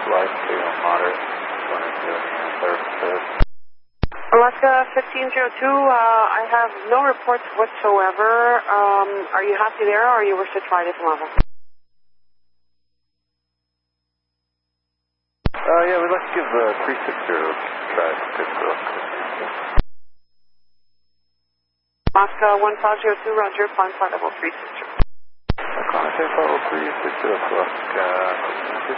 flight, signal moderate, going into the services. Alaska 1502, I have no reports whatsoever. Are you happy there, or you wish to try this level? Yeah, we'd like to give 360 a try. Good look. Alaska 1502, roger, climb flight level 360. Contact level 360, look.